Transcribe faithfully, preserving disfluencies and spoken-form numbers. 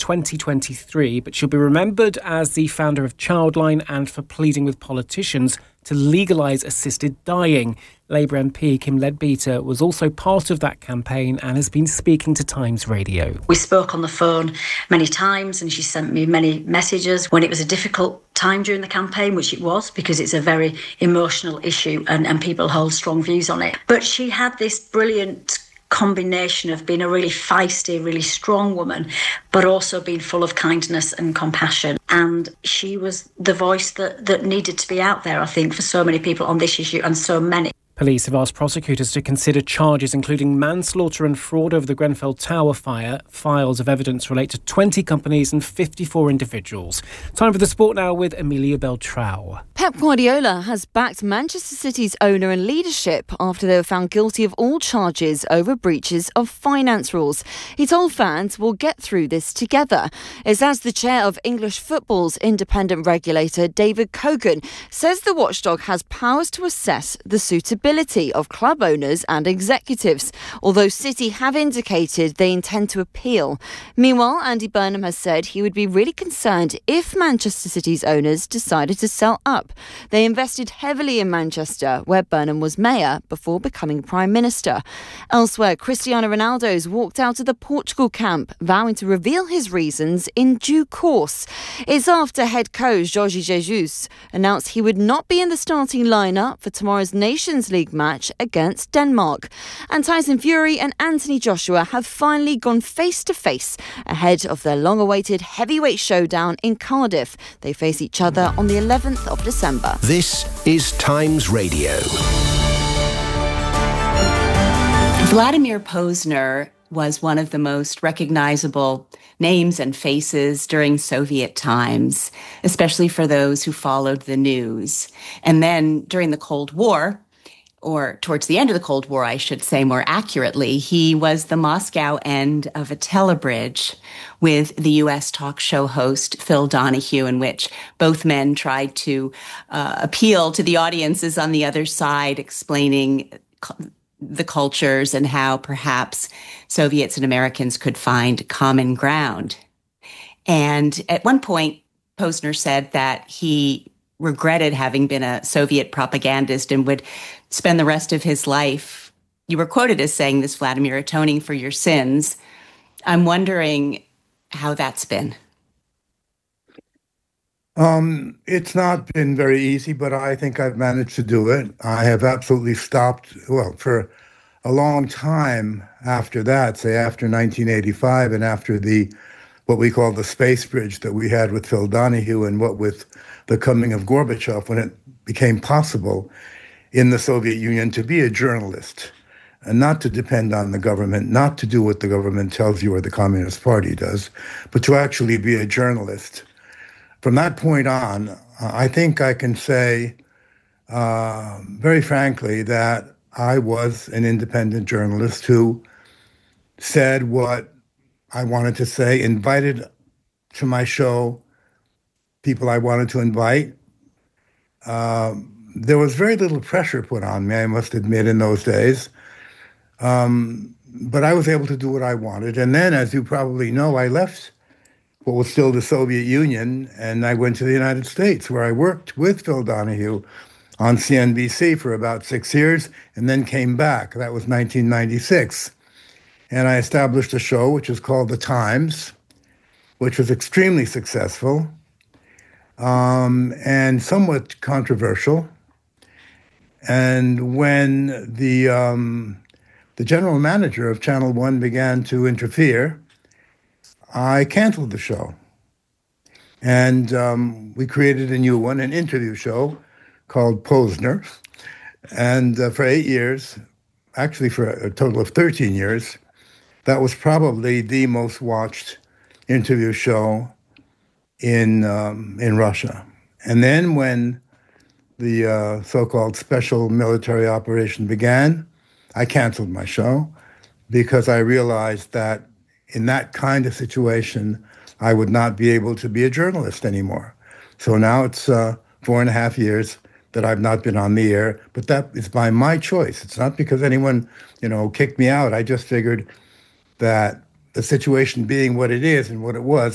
twenty twenty-three, but she'll be remembered as the founder of Childline and for pleading with politicians to legalise assisted dying. Labour M P Kim Leadbeater was also part of that campaign and has been speaking to Times Radio. We spoke on the phone many times and she sent me many messages when it was a difficult time during the campaign, which it was, because it's a very emotional issue and, and people hold strong views on it. But she had this brilliant combination of being a really feisty, really strong woman, but also being full of kindness and compassion. And she was the voice that, that needed to be out there, I think, for so many people on this issue, and so many. Police have asked prosecutors to consider charges including manslaughter and fraud over the Grenfell Tower fire. Files of evidence relate to twenty companies and fifty-four individuals. Time for the sport now with Amelia Beltrao. Pep Guardiola has backed Manchester City's owner and leadership after they were found guilty of all charges over breaches of finance rules. He told fans, "We'll get through this together." It's as the chair of English football's independent regulator, David Cogan, says the watchdog has powers to assess the suitability of club owners and executives, although City have indicated they intend to appeal. Meanwhile, Andy Burnham has said he would be really concerned if Manchester City's owners decided to sell up. They invested heavily in Manchester, where Burnham was mayor before becoming Prime Minister. Elsewhere, Cristiano Ronaldo's walked out of the Portugal camp, vowing to reveal his reasons in due course. It's after head coach Jorge Jesus announced he would not be in the starting lineup for tomorrow's Nations League match against Denmark. And Tyson Fury and Anthony Joshua have finally gone face-to-face ahead of their long-awaited heavyweight showdown in Cardiff. They face each other on the eleventh of December. This is Times Radio. Vladimir Posner was one of the most recognizable names and faces during Soviet times, especially for those who followed the news. And then during the Cold War, or towards the end of the Cold War, I should say more accurately, he was the Moscow end of Attila Bridge with the U S talk show host Phil Donahue, in which both men tried to uh, appeal to the audiences on the other side, explaining cu- the cultures and how perhaps Soviets and Americans could find common ground. And at one point, Posner said that he regretted having been a Soviet propagandist and would spend the rest of his life, you were quoted as saying this, Vladimir, atoning for your sins. I'm wondering how that's been. Um, it's not been very easy, but I think I've managed to do it. I have absolutely stopped, well, for a long time after that, say after nineteen eighty-five and after the, what we call the space bridge that we had with Phil Donahue, and what with the coming of Gorbachev, when it became possible in the Soviet Union to be a journalist and not to depend on the government, not to do what the government tells you or the Communist Party does, but to actually be a journalist. From that point on, uh, I think I can say uh, very frankly that I was an independent journalist who said what I wanted to say, invited to my show people I wanted to invite. Um, there was very little pressure put on me, I must admit, in those days. Um, but I was able to do what I wanted. And then, as you probably know, I left what was still the Soviet Union, and I went to the United States, where I worked with Phil Donahue on C N B C for about six years, and then came back. That was nineteen ninety-six. And I established a show which is called The Times, which was extremely successful um, and somewhat controversial. And when the um, the general manager of Channel One began to interfere, I canceled the show. And um, we created a new one, an interview show called Posner. And uh, for eight years, actually for a total of thirteen years, that was probably the most watched interview show in um, in Russia. And then when the uh, so-called special military operation began, I canceled my show because I realized that in that kind of situation, I would not be able to be a journalist anymore. So now it's uh, four and a half years that I've not been on the air, but that is by my choice. It's not because anyone, you know, kicked me out. I just figured that the situation being what it is and what it was,